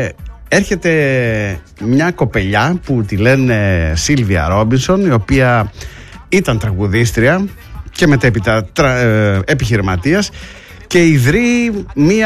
Έρχεται μια κοπελιά που τη λένε Σίλβια Ρόμπινσον, η οποία ήταν τραγουδίστρια και μετέπειτα επιχειρηματίας και ιδρύει μια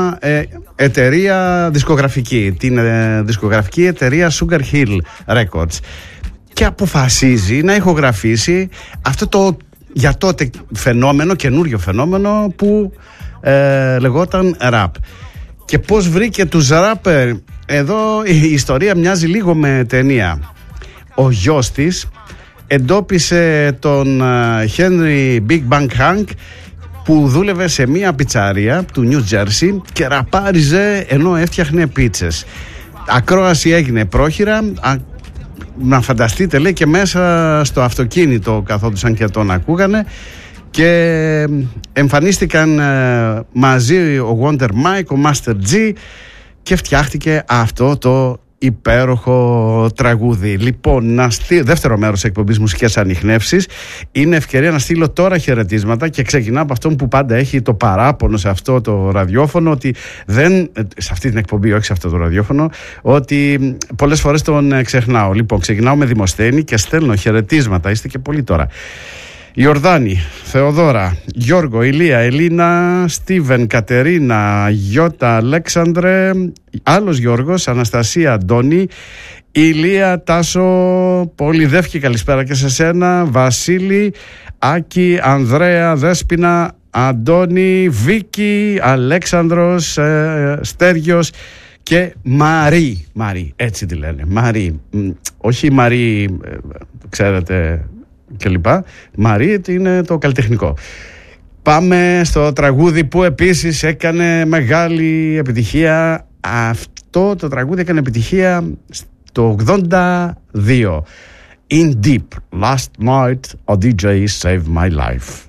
εταιρεία δισκογραφική, την δισκογραφική εταιρεία Sugar Hill Records, και αποφασίζει να ηχογραφήσει αυτό το για τότε φαινόμενο, καινούριο φαινόμενο που λεγόταν rap. Και πώς βρήκε τους ράπερ? Εδώ η ιστορία μοιάζει λίγο με ταινία. Ο γιος της εντόπισε τον Henry Big Bang Hank, που δούλευε σε μια πιτσαρία του Νιου Τζέρσι και ραπάριζε ενώ έφτιαχνε πίτσες. Ακρόαση έγινε πρόχειρα. Να φανταστείτε, λέει, και μέσα στο αυτοκίνητο καθόντουσαν και τον ακούγανε. Και εμφανίστηκαν μαζί ο Wonder Mike, ο Master G, και φτιάχτηκε αυτό το υπέροχο τραγούδι. Λοιπόν, δεύτερο μέρος εκπομπής Μουσικές Ανιχνεύσεις. Είναι ευκαιρία να στείλω τώρα χαιρετίσματα και ξεκινάω από αυτόν που πάντα έχει το παράπονο σε αυτό το ραδιόφωνο, ότι σε αυτή την εκπομπή, όχι σε αυτό το ραδιόφωνο, ότι πολλές φορές τον ξεχνάω. Λοιπόν, ξεκινάω με Δημοσθένη και στέλνω χαιρετίσματα. Είστε και πολλοί τώρα. Ιορδάνη, Θεοδώρα, Γιώργο, Ηλία, Ελίνα, Στίβεν, Κατερίνα, Γιώτα, Αλέξανδρε, άλλος Γιώργος, Αναστασία, Αντώνη, Ηλία, Τάσο, Πολυδεύκη, καλησπέρα και σε σένα, Βασίλη, Άκη, Ανδρέα, Δέσποινα, Αντώνη, Βίκη, Αλέξανδρος, Στέργιος και Μαρή. Μαρή, έτσι τη λένε, Μαρή. Όχι Μαρή, ξέρετε, και λοιπά. Μαρή είναι το καλλιτεχνικό. Πάμε στο τραγούδι που επίσης έκανε μεγάλη επιτυχία. Αυτό το τραγούδι έκανε επιτυχία το 82. In Deep, Last Night, a DJ Saved My Life.